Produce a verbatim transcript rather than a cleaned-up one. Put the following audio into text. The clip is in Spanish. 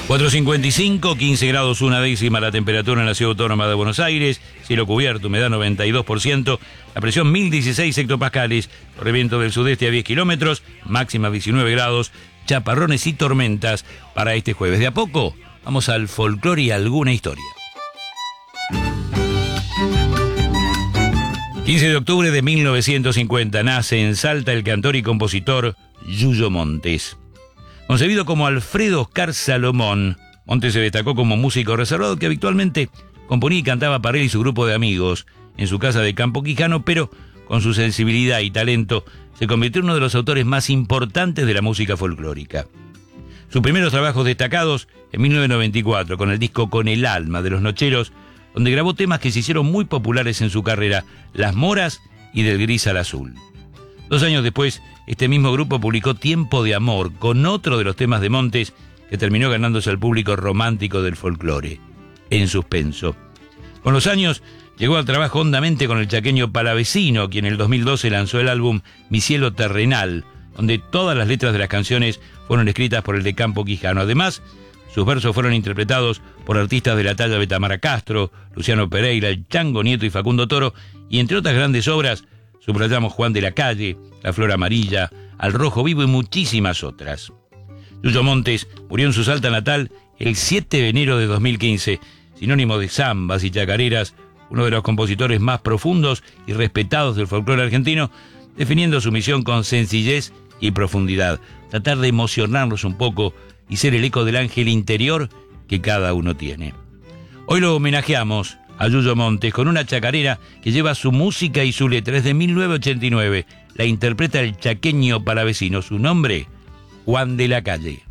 cuatro cincuenta y cinco, quince grados una décima la temperatura en la Ciudad Autónoma de Buenos Aires, cielo cubierto, humedad noventa y dos por ciento, la presión mil dieciséis hectopascales, corre viento del sudeste a diez kilómetros, máxima diecinueve grados, chaparrones y tormentas para este jueves. De a poco, vamos al folclore y alguna historia. quince de octubre de mil novecientos cincuenta nace en Salta el cantor y compositor Yuyo Montes. Concebido como Alfredo Oscar Salomón, Montes se destacó como músico reservado que habitualmente componía y cantaba para él y su grupo de amigos en su casa de Campo Quijano, pero con su sensibilidad y talento se convirtió en uno de los autores más importantes de la música folclórica. Sus primeros trabajos destacados en mil novecientos noventa y cuatro con el disco Con el alma de los Nocheros, donde grabó temas que se hicieron muy populares en su carrera, Las Moras y Del Gris al Azul. Dos años después, este mismo grupo publicó Tiempo de Amor, con otro de los temas de Montes que terminó ganándose al público romántico del folclore, En Suspenso. Con los años, llegó al trabajo hondamente con el chaqueño Palavecino, quien en el dos mil doce lanzó el álbum Mi Cielo Terrenal, donde todas las letras de las canciones fueron escritas por el de Campo Quijano. Además, sus versos fueron interpretados por artistas de la talla de Tamara Castro, Luciano Pereira, el Chango Nieto y Facundo Toro, y entre otras grandes obras, subrayamos Juan de la Calle, La Flor Amarilla, Al Rojo Vivo y muchísimas otras. Yuyo Montes murió en su Salta natal el siete de enero de dos mil quince, sinónimo de zambas y chacareras, uno de los compositores más profundos y respetados del folclore argentino, definiendo su misión con sencillez y profundidad, tratar de emocionarnos un poco y ser el eco del ángel interior que cada uno tiene. Hoy lo homenajeamos a Yuyo Montes con una chacarera que lleva su música y su letra. Es de mil novecientos ochenta y nueve. La interpreta el chaqueño Palavecino. Su nombre, Juan de la Calle.